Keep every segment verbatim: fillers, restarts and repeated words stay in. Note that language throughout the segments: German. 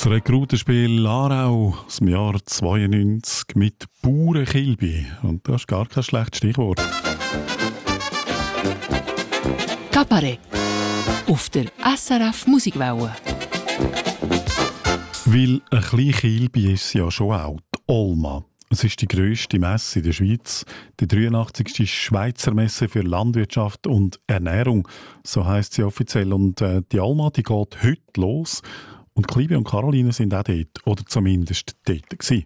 Das Rekrutenspiel Aarau aus dem Jahr zweiundneunzig mit Bauernkilbi. Und das ist gar kein schlechtes Stichwort. Kabarett auf der S R F Musikwelle. Weil ein kleines Kilbi ist ja schon auch die Olma. Es ist die grösste Messe in der Schweiz, die dreiundachtzigste Schweizer Messe für Landwirtschaft und Ernährung, so heisst sie offiziell. Und äh, die Alma, die geht heute los. Und Klibi und Caroline sind auch dort, oder zumindest dort gewesen.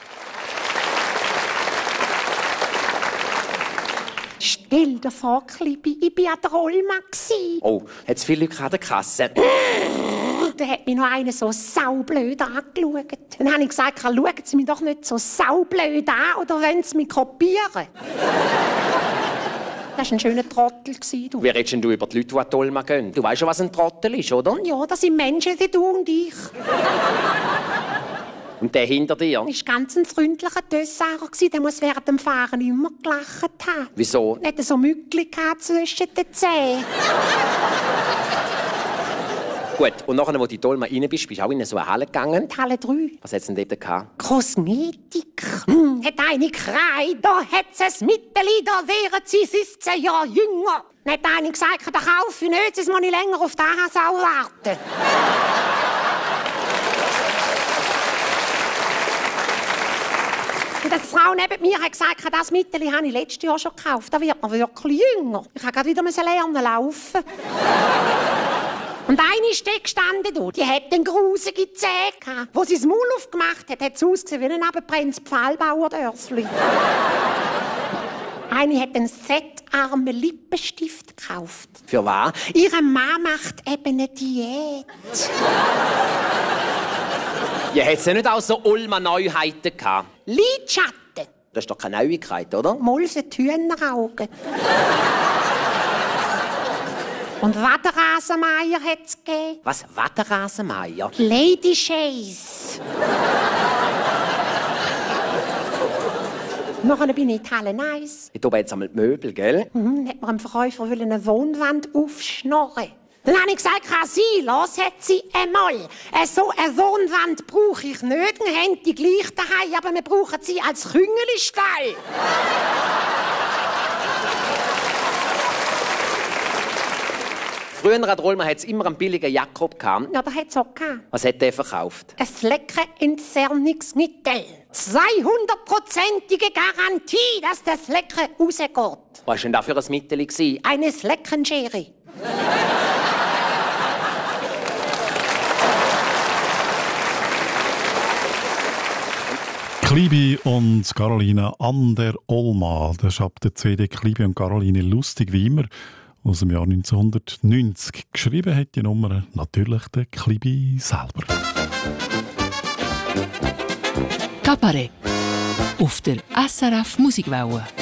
Stell dir vor, Klibi, ich war an der Olma. Oh, hat es viele Leute an der Kasse? Da hat mich noch einer so saublöd angeschaut. Dann habe ich gesagt, schauen Sie mich doch nicht so saublöd an, oder wollen Sie mich kopieren? Das war ein schöner Trottel. Du. Wie redest denn du über die Leute, die an die Olma gehen? Du weißt schon, was ein Trottel ist, oder? Ja, das sind Menschen wie du und ich. Und der hinter dir? Er war ganz ein freundlicher Dössarer. Der muss während dem Fahren immer gelacht haben. Wieso? Er hatte so Mückchen zwischen den Zähnen. Gut, und nachher, als du in die Olma rein bist, bist du auch in so eine Halle gegangen? Die Halle drei. Was hat es denn dort gehabt? Kosmetik. Hm, hat eine Kreide, da hat es ein Mittel, da wären sie fünfzehn Jahre jünger. Dann hat eine gesagt, da kaufe ich nicht, sonst muss ich länger auf die A H S auch warten. Und die Frau neben mir hat gesagt, das Mittel habe ich letztes Jahr schon gekauft. Da wird man wirklich jünger. Ich musste gerade wieder lernen laufen. Und eine ist dort gestanden, die hat einen grusigen Zähne gehabt. Wo sie das Maul aufgemacht hat, hat es ausgesehen wie ein abgebrenntes Pfahlbauerdörfli. Eine hat einen fettarmen Lippenstift gekauft. Für was? Ihre Mann macht eben eine Diät. Ja, hat es ja nicht auch so Olma-Neuheiten gehabt? Lidschatten. Das ist doch keine Neuigkeit, oder? Mulse Hühneraugen. Und Watterasenmeier hat es gegeben. Was? Watterasenmeier? Lady Chase. Nachher bin ich in die Halle eins. Ich tue jetzt einmal die Möbel, gell? Mhm, hat mir ein Verkäufer eine Wohnwand aufschnorren. Dann habe ich gesagt, kann sie, los hat sie einmal. So eine Wohnwand brauche ich nicht. Wir haben die gleich daheim, aber wir brauchen sie als Küngelstall. Früher an der Olma hat es immer einen billigen Jakob gehabt. Ja, da hat es auch gehabt. Was hat der verkauft? Ein Fleckenentzerrungsmittel. zweihundertprozentige Garantie, dass das Flecken rausgeht. Was war denn das für ein Mittel? Eine Fleckenschere. Klibi und Caroline an der Olma. Das ist ab der C D Klibi und Caroline lustig wie immer. Aus dem Jahr neunzehnhundertneunzig. Geschrieben hat die Nummer natürlich der Klibi selber. Kabarett auf der S R F Musikwelle.